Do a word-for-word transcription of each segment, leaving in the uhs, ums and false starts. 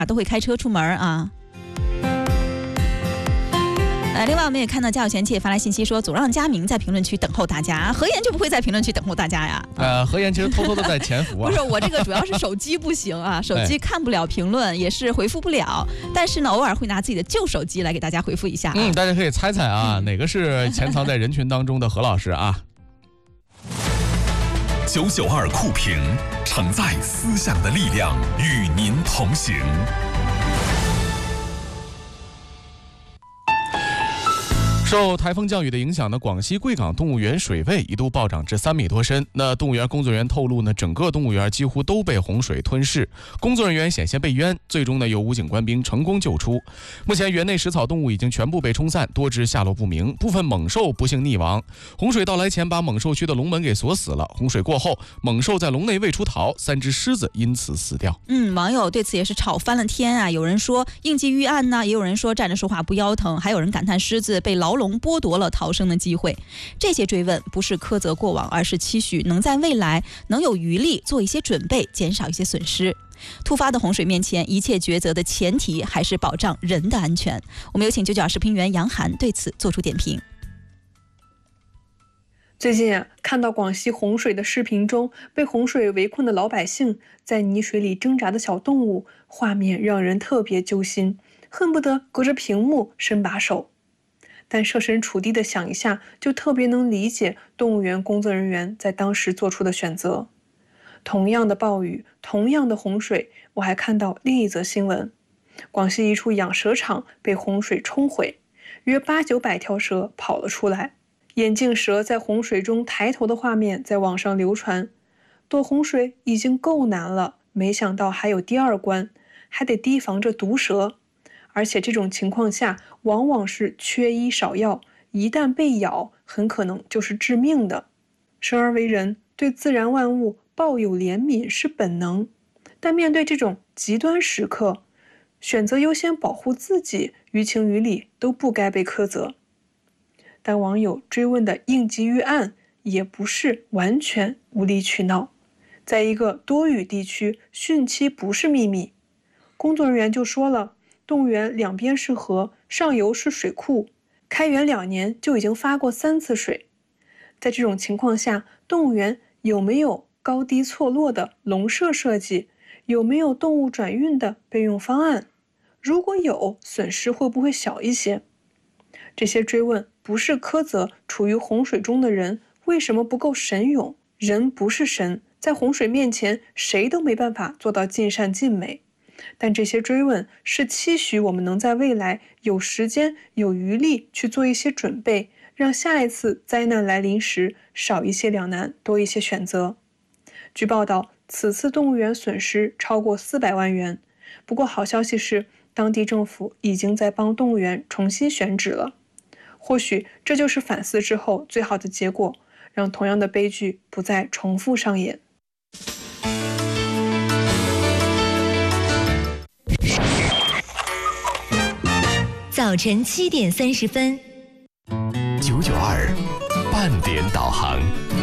都会开车出门啊。呃，另外我们也看到家有贤妻也发来信息说，总让佳明在评论区等候大家，何言就不会在评论区等候大家呀？ 呃，何言其实偷偷的在潜伏啊。 不是，我这个主要是手机不行啊，手机看不了评论，也是回复不了。但是呢，偶尔会拿自己的旧手机来给大家回复一下、啊。 嗯，大家可以猜猜啊，哪个是潜藏在人群当中的何老师啊？ 九九二酷评，承载思想的力量，与您同行。 受台风降雨的影响呢，广西贵港动物园水位一度暴涨至三米多深。那动物园工作人员透露呢，整个动物园几乎都被洪水吞噬，工作人员险些被淹，最终呢由武警官兵成功救出。目前园内食草动物已经全部被冲散，多只下落不明，部分猛兽不幸溺亡。洪水到来前把猛兽区的笼门给锁死了，洪水过后，猛兽在笼内未出逃，三只狮子因此死掉。 嗯，网友对此也是吵翻了天啊！有人说应急预案呢，也有人说站着说话不腰疼，还有人感叹狮子被牢笼剥夺了逃生的机会。这些追问不是苛责过往，而是期许能在未来能有余力做一些准备，减少一些损失。突发的洪水面前，一切抉择的前提还是保障人的安全。我们有请九九二视频员杨涵对此做出点评。 最近啊，看到广西洪水的视频中，被洪水围困的老百姓，在泥水里挣扎的小动物，画面让人特别揪心，恨不得隔着屏幕伸把手。但设身处地的想一下，就特别能理解动物园工作人员在当时做出的选择。同样的暴雨，同样的洪水，我还看到另一则新闻：广西一处养蛇场被洪水冲毁，约八九百条蛇跑了出来。眼镜蛇在洪水中抬头的画面在网上流传。躲洪水已经够难了，没想到还有第二关，还得提防着毒蛇。而且这种情况下往往是缺医少药，一旦被咬很可能就是致命的。生而为人，对自然万物抱有怜悯是本能，但面对这种极端时刻，选择优先保护自己，于情于理都不该被苛责。但网友追问的应急预案也不是完全无理取闹。在一个多雨地区，汛期不是秘密，工作人员就说了，动物园两边是河，上游是水库，开园两年就已经发过三次水。在这种情况下，动物园有没有高低错落的笼舍设计？有没有动物转运的备用方案？如果有，损失会不会小一些？这些追问不是苛责处于洪水中的人为什么不够神勇，人不是神，在洪水面前谁都没办法做到尽善尽美。但这些追问是期许我们能在未来有时间有余力去做一些准备，让下一次灾难来临时少一些两难，多一些选择。据报道，此次动物园损失超过四百万元。不过好消息是，当地政府已经在帮动物园重新选址了。或许这就是反思之后最好的结果，让同样的悲剧不再重复上演。 早晨七点三十分， 九九二半点导航。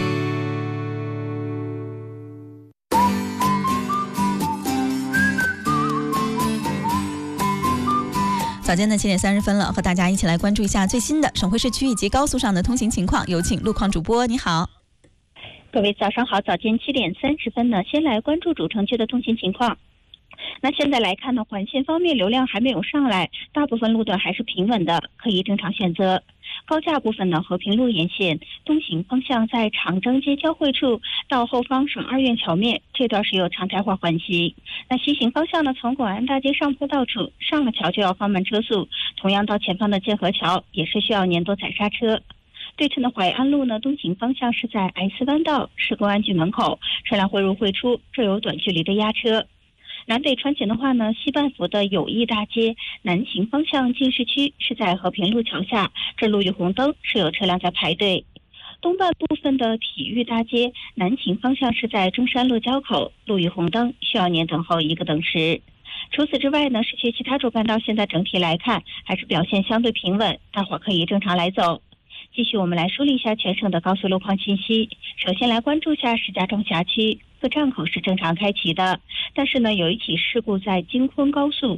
早间的七点三十分了，和大家一起来关注一下最新的省会市区以及高速上的通行情况。有请路况主播，你好。 各位早上好，早间七点三十分呢，先来关注主城区的通行情况。那现在来看呢，环线方面流量还没有上来，大部分路段还是平稳的，可以正常选择。高架部分呢，和平路沿线东行方向在长征街交汇处到后方省二院桥面这段是有常态化环行。那西行方向呢，从广安大街上坡道处上了桥就要放慢车速，同样到前方的建河桥也是需要年多踩刹车。对称的淮安路呢，东行方向是在 S 弯道市公安局门口，车辆汇入汇出，这有短距离的压车。南北穿行的话呢，西半幅的友谊大街南行方向进市区是在和平路桥下，这路遇红灯，是有车辆在排队。东半部分的体育大街南行方向是在中山路交口，路遇红灯，需要年等候一个等时。除此之外呢，市区其他主干道现在整体来看还是表现相对平稳，大伙可以正常来走。继续我们来梳理一下全省的高速路况信息。首先来关注一下石家庄辖区。 四站口是正常开启的。但是呢，有一起事故在京昆高速